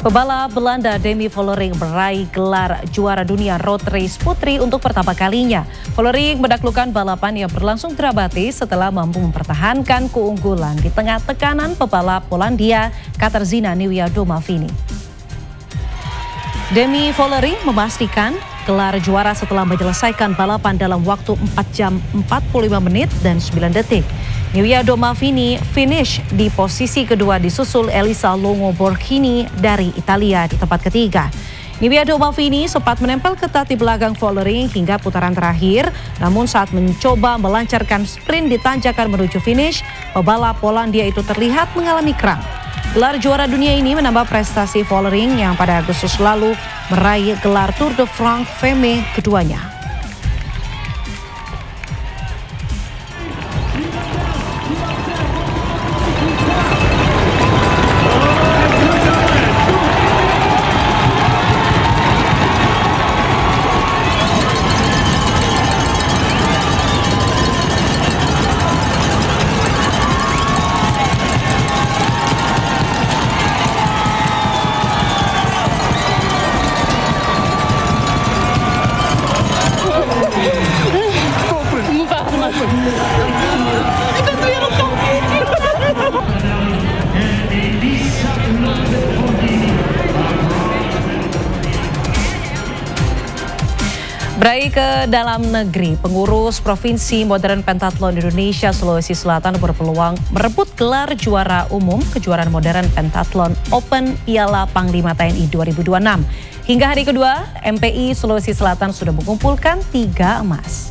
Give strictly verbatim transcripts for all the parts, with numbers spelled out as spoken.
Pebalap Belanda Demi Vollering meraih gelar juara dunia road race putri untuk pertama kalinya. Vollering menaklukkan balapan yang berlangsung dramatis setelah mampu mempertahankan keunggulan di tengah tekanan pebalap Polandia Katarzyna Niewiadoma-Vini. Demi Vollering memastikan gelar juara setelah menyelesaikan balapan dalam waktu empat jam empat puluh lima menit dan sembilan detik. Niewiadoma-Vini finish di posisi kedua disusul Elisa Longo Borghini dari Italia di tempat ketiga. Niewiadoma-Vini sempat menempel ketat di belakang Vollering hingga putaran terakhir, namun saat mencoba melancarkan sprint di tanjakan menuju finish, pebalap Polandia itu terlihat mengalami kram. Gelar juara dunia ini menambah prestasi Vollering yang pada Agustus lalu meraih gelar Tour de France Femme keduanya. Beralih ke dalam negeri, pengurus Provinsi Modern Pentathlon Indonesia Sulawesi Selatan berpeluang merebut gelar juara umum kejuaraan modern Pentathlon Open Piala Panglima T N I dua ribu dua puluh enam. Hingga hari kedua, M P I Sulawesi Selatan sudah mengumpulkan tiga emas.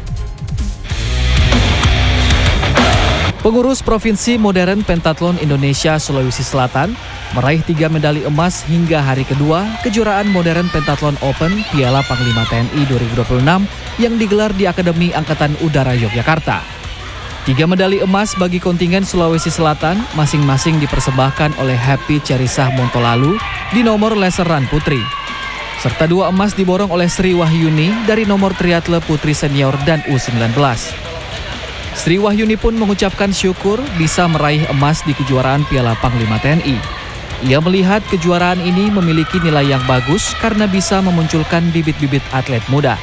Pengurus Provinsi Modern Pentathlon Indonesia Sulawesi Selatan meraih tiga medali emas hingga hari kedua kejuaraan modern Pentathlon Open Piala Panglima T N I dua ribu dua puluh enam yang digelar di Akademi Angkatan Udara Yogyakarta. Tiga medali emas bagi kontingen Sulawesi Selatan masing-masing dipersembahkan oleh Happy Cerisah Montolalu di nomor laser run putri. Serta dua emas diborong oleh Sri Wahyuni dari nomor triathle putri senior dan U sembilan belas. Sri Wahyuni pun mengucapkan syukur bisa meraih emas di kejuaraan Piala Panglima T N I. Ia melihat kejuaraan ini memiliki nilai yang bagus karena bisa memunculkan bibit-bibit atlet muda.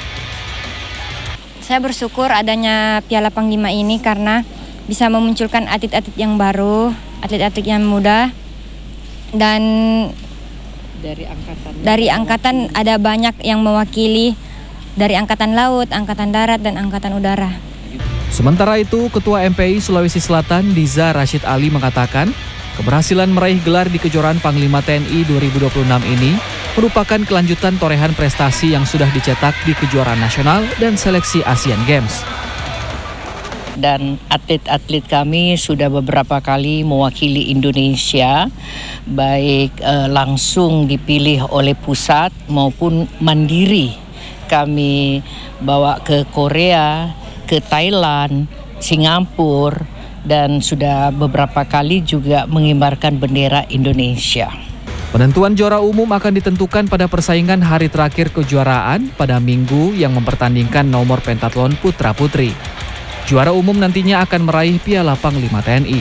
Saya bersyukur adanya Piala Panglima ini karena bisa memunculkan atlet-atlet yang baru, atlet-atlet yang muda. Dan dari angkatan dari angkatan ada banyak yang mewakili dari Angkatan Laut, Angkatan Darat, dan Angkatan Udara. Sementara itu, Ketua M P I Sulawesi Selatan Diza Rashid Ali mengatakan keberhasilan meraih gelar di kejuaraan Panglima T N I dua ribu dua puluh enam ini merupakan kelanjutan torehan prestasi yang sudah dicetak di kejuaraan nasional dan seleksi Asian Games. Dan atlet-atlet kami sudah beberapa kali mewakili Indonesia, baik eh, langsung dipilih oleh pusat maupun mandiri. Kami bawa ke Korea, ke Thailand, Singapura, dan sudah beberapa kali juga mengibarkan bendera Indonesia. Penentuan juara umum akan ditentukan pada persaingan hari terakhir kejuaraan pada minggu yang mempertandingkan nomor pentathlon putra-putri. Juara umum nantinya akan meraih Piala Panglima T N I.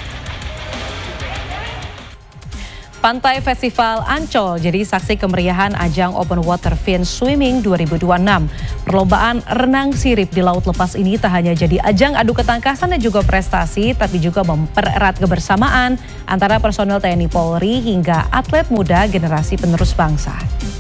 Pantai Festival Ancol jadi saksi kemeriahan ajang Open Water Fin Swimming dua ribu dua puluh enam. Perlombaan renang sirip di laut lepas ini tak hanya jadi ajang adu ketangkasan dan juga prestasi, tapi juga mempererat kebersamaan antara personel T N I Polri hingga atlet muda generasi penerus bangsa.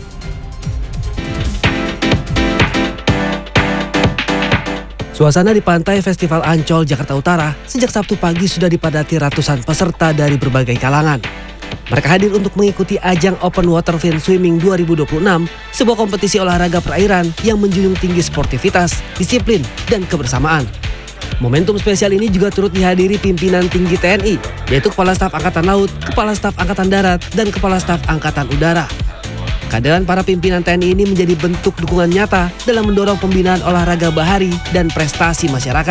Suasana di Pantai Festival Ancol, Jakarta Utara sejak Sabtu pagi sudah dipadati ratusan peserta dari berbagai kalangan. Mereka hadir untuk mengikuti ajang Open Water Fin Swimming dua ribu dua puluh enam, sebuah kompetisi olahraga perairan yang menjunjung tinggi sportivitas, disiplin, dan kebersamaan. Momentum spesial ini juga turut dihadiri pimpinan tinggi T N I, yaitu Kepala Staf Angkatan Laut, Kepala Staf Angkatan Darat, dan Kepala Staf Angkatan Udara. Kehadiran para pimpinan T N I ini menjadi bentuk dukungan nyata dalam mendorong pembinaan olahraga bahari dan prestasi masyarakat.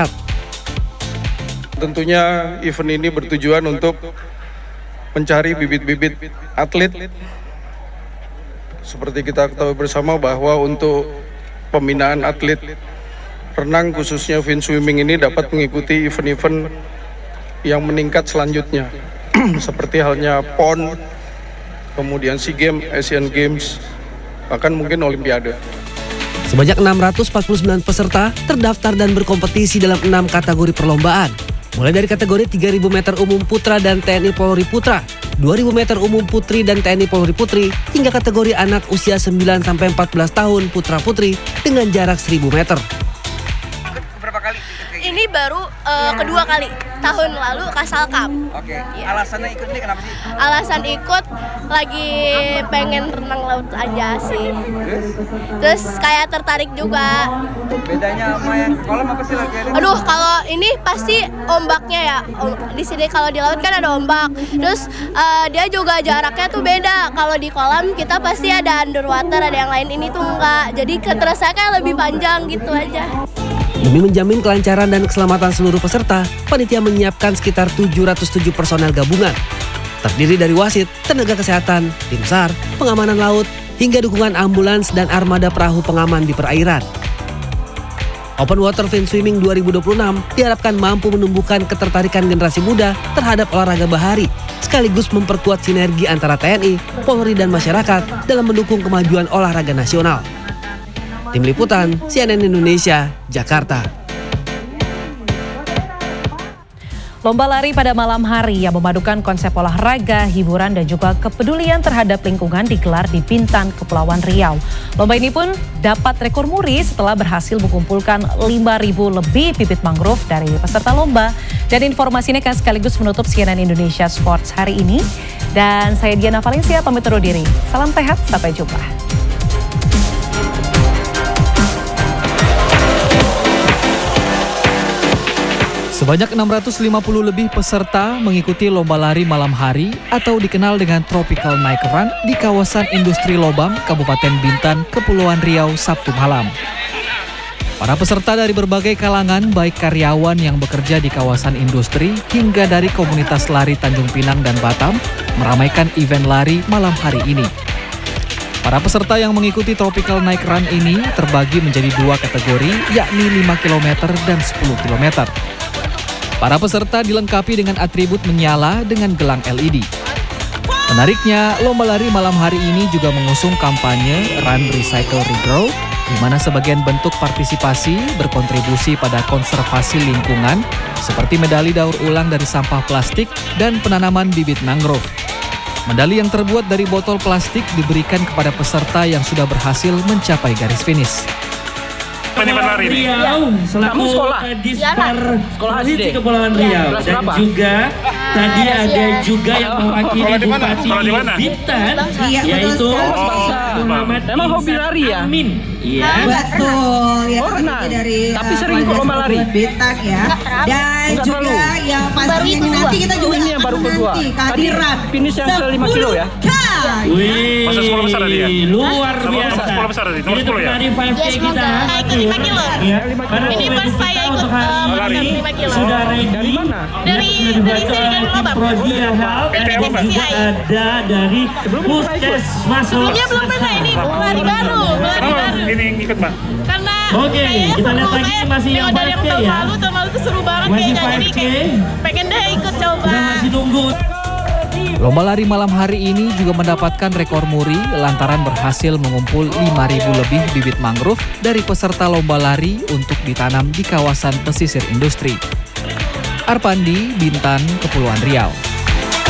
Tentunya event ini bertujuan untuk mencari bibit-bibit atlet. Seperti kita ketahui bersama bahwa untuk pembinaan atlet renang khususnya fin swimming ini dapat mengikuti event-event yang meningkat selanjutnya. Seperti halnya P O N, kemudian SEA Games, Asian Games, bahkan mungkin Olimpiade. Sebanyak enam ratus empat puluh sembilan peserta terdaftar dan berkompetisi dalam enam kategori perlombaan. Mulai dari kategori tiga ribu meter umum putra dan T N I Polri Putra, dua ribu meter umum putri dan T N I Polri Putri, hingga kategori anak usia sembilan sampai empat belas tahun putra putri dengan jarak seribu meter. Ini baru uh, kedua kali, tahun lalu Kasal Cup. Oke, Ya. alasannya ikut ini kenapa sih? Alasan ikut lagi pengen renang laut aja sih. Terus kayak tertarik juga. Bedanya sama yang kolam apa sih latihannya? Aduh, kalau ini pasti ombaknya ya. Om- Di sini kalau di laut kan ada ombak. Terus uh, dia juga jaraknya tuh beda. Kalau di kolam kita pasti ada underwater, ada yang lain. Ini tuh enggak. Jadi terasa kayak lebih panjang gitu aja. Demi menjamin kelancaran dan keselamatan seluruh peserta, panitia menyiapkan sekitar tujuh ratus tujuh personel gabungan. Terdiri dari wasit, tenaga kesehatan, tim SAR, pengamanan laut, hingga dukungan ambulans dan armada perahu pengaman di perairan. Open Water Fin Swimming dua ribu dua puluh enam diharapkan mampu menumbuhkan ketertarikan generasi muda terhadap olahraga bahari, sekaligus memperkuat sinergi antara T N I, Polri, dan masyarakat dalam mendukung kemajuan olahraga nasional. Tim Liputan, C N N Indonesia, Jakarta. Lomba lari pada malam hari yang memadukan konsep olahraga, hiburan, dan juga kepedulian terhadap lingkungan digelar di Bintan, Kepulauan Riau. Lomba ini pun dapat rekor muri setelah berhasil mengumpulkan lima ribu lebih bibit mangrove dari peserta lomba. Dan informasi ini akan sekaligus menutup C N N Indonesia Sports hari ini. Dan saya Diana Valencia pamit undur diri. Salam sehat, sampai jumpa. Sebanyak enam ratus lima puluh lebih peserta mengikuti lomba lari malam hari atau dikenal dengan Tropical Night Run di kawasan industri Lobam, Kabupaten Bintan, Kepulauan Riau, Sabtu malam. Para peserta dari berbagai kalangan, baik karyawan yang bekerja di kawasan industri hingga dari komunitas lari Tanjung Pinang dan Batam, meramaikan event lari malam hari ini. Para peserta yang mengikuti Tropical Night Run ini terbagi menjadi dua kategori, yakni lima kilometer dan sepuluh kilometer. Para peserta dilengkapi dengan atribut menyala dengan gelang L E D. Menariknya, lomba lari malam hari ini juga mengusung kampanye Run Recycle Regrow, di mana sebagian bentuk partisipasi berkontribusi pada konservasi lingkungan, seperti medali daur ulang dari sampah plastik dan penanaman bibit mangrove. Medali yang terbuat dari botol plastik diberikan kepada peserta yang sudah berhasil mencapai garis finish. Riau selaku Dispar Provinsi Kepulauan Riau, dan juga tadi ada juga yang mewakili Bupati Bintan, yaitu Muhammad Memang hobi lari ya? Amin. Iya. Betul ya, Oh, ini dari tapi uh, sering kok lomba lari. Bintan ya. Dan Enggak juga terlalu. yang pastinya nanti kita juga ini yang baru kedua. nanti kehadiran Finish yang ke lima kilo ya? Wih, Masa sepuluh besar tadi ya? luar Sama biasa. sepuluh besar tadi, nomor Ini sepuluh ya? dari lima K kita. Ikut lima kilo. Ya, karena Ini untuk pas saya ikut untuk hari uh, ini lima kilo. sudah ready. Dari mana? Dari dari sini dari tim Lobam. Prodia Health, Dari dan juga B C C I. ada dari Puskesmas. Sebelumnya belum pernah, ini lari baru, lari baru. Ini yang ikut Mbak? Karena Oke, kayaknya kita lihat seru, lagi saya masih yang tengok dari lima K tahun ya. lalu, tahun lalu tuh seru banget Masih kayaknya, jadi lima K. kayak pengen deh ikut coba. Kita masih tunggu. Lomba lari malam hari ini juga mendapatkan rekor muri lantaran berhasil mengumpul lima ribu lebih bibit mangrove dari peserta lomba lari untuk ditanam di kawasan pesisir industri. Arpandi, Bintan, Kepulauan Riau.